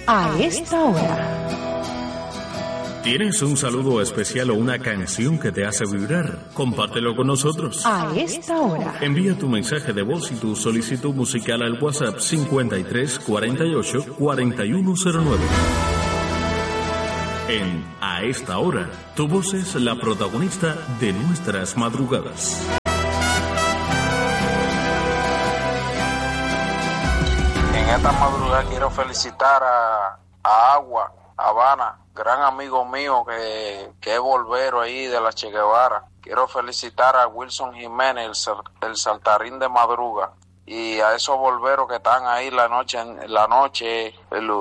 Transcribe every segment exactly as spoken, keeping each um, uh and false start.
A esta hora. ¿Tienes un saludo especial o una canción que te hace vibrar? Compártelo con nosotros. A esta hora. Envía tu mensaje de voz y tu solicitud musical al WhatsApp cincuenta y tres cuarenta y ocho cuarenta y uno cero nueve. En A esta hora, tu voz es la protagonista de nuestras madrugadas. En esta madrugada quiero felicitar a, a Agua, Habana, gran amigo mío que, que es volvero ahí de la Che Guevara. Quiero felicitar a Wilson Jiménez, el, el saltarín de madruga, y a esos volveros que están ahí la noche, la noche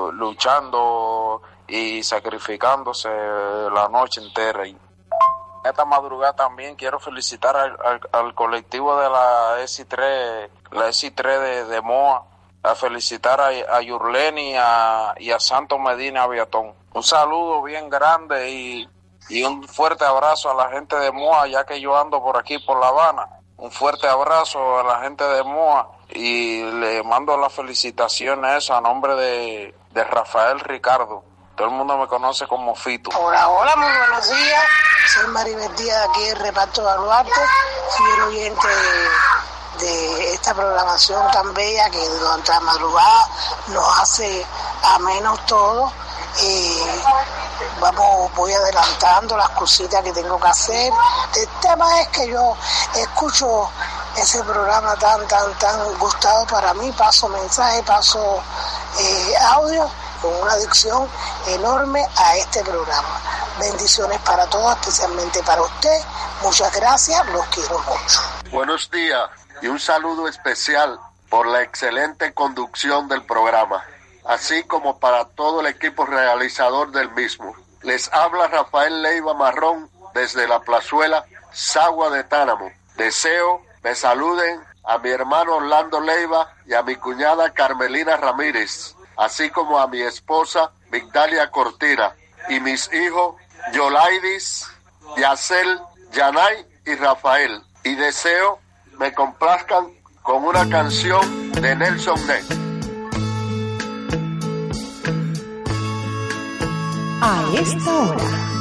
luchando y sacrificándose la noche entera. Y esta madrugada también quiero felicitar al, al, al colectivo de la S I tres, la S I tres de, de Moa, a felicitar a, a Yurleni y a, y a Santo Medina Aviatón. Un saludo bien grande y, y un fuerte abrazo a la gente de Moa, ya que yo ando por aquí por La Habana. Un fuerte abrazo a la gente de Moa y le mando las felicitaciones a nombre de, de Rafael Ricardo. Todo el mundo me conoce como Fito. Hola, hola, muy buenos días. Soy Maribel Díaz, de aquí del reparto de Baluarte, fiel oyente de, de esta programación tan bella que durante la madrugada nos hace amenos todo. Eh, vamos, voy adelantando las cositas que tengo que hacer. El tema es que yo escucho ese programa tan, tan, tan gustado para mí, paso mensaje, paso eh, audio, con una adicción enorme a este programa. Bendiciones para todos, especialmente para usted. Muchas gracias, los quiero mucho. Buenos días y un saludo especial por la excelente conducción del programa, así como para todo el equipo realizador del mismo. Les habla Rafael Leiva Marrón desde la plazuela Sagua de Tánamo. Deseo me saluden a mi hermano Orlando Leiva y a mi cuñada Carmelina Ramírez, así como a mi esposa Migdalia Cortina y mis hijos Yolaidis, Yacel, Yanay y Rafael. Y deseo me complazcan con una canción de Nelson Ned. A esta hora.